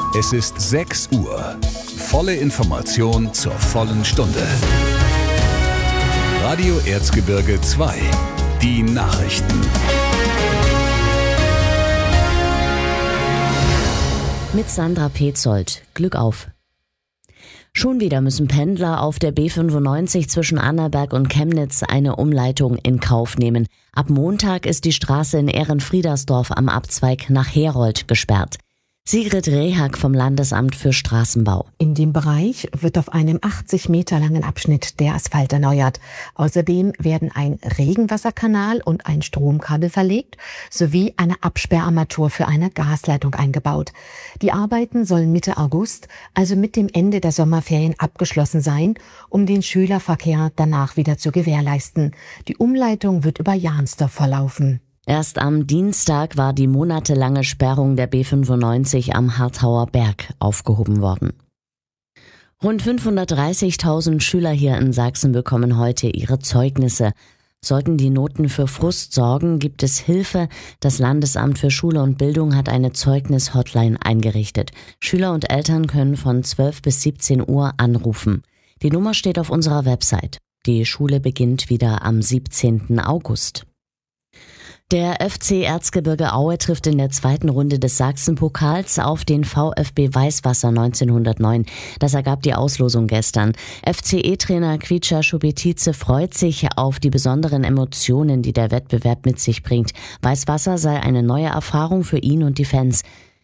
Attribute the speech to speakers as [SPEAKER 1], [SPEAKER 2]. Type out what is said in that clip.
[SPEAKER 1] Es ist 6 Uhr. Volle Information zur vollen Stunde. Radio Erzgebirge 2. Die Nachrichten.
[SPEAKER 2] Mit Sandra Petzold. Glück auf! Schon wieder müssen Pendler auf der B95 zwischen Annaberg und Chemnitz eine Umleitung in Kauf nehmen. Ab Montag ist die Straße in Ehrenfriedersdorf am Abzweig nach Herold gesperrt. Sigrid Rehag vom Landesamt für Straßenbau.
[SPEAKER 3] In dem Bereich wird auf einem 80 Meter langen Abschnitt der Asphalt erneuert. Außerdem werden ein Regenwasserkanal und ein Stromkabel verlegt, sowie eine Absperrarmatur für eine Gasleitung eingebaut. Die Arbeiten sollen Mitte August, also mit dem Ende der Sommerferien, abgeschlossen sein, um den Schülerverkehr danach wieder zu gewährleisten. Die Umleitung wird über Jahnsdorf verlaufen.
[SPEAKER 2] Erst am Dienstag war die monatelange Sperrung der B95 am Harthauer Berg aufgehoben worden. Rund 530.000 Schüler hier in Sachsen bekommen heute ihre Zeugnisse. Sollten die Noten für Frust sorgen, gibt es Hilfe. Das Landesamt für Schule und Bildung hat eine Zeugnis-Hotline eingerichtet. Schüler und Eltern können von 12 bis 17 Uhr anrufen. Die Nummer steht auf unserer Website. Die Schule beginnt wieder am 17. August. Der FC Erzgebirge Aue trifft in der zweiten Runde des Sachsenpokals auf den VfB Weißwasser 1909. Das ergab die Auslosung gestern. FCE-Trainer Kvicha Schubetice freut sich auf die besonderen Emotionen, die der Wettbewerb mit sich bringt. Weißwasser sei eine neue Erfahrung für ihn und die Fans.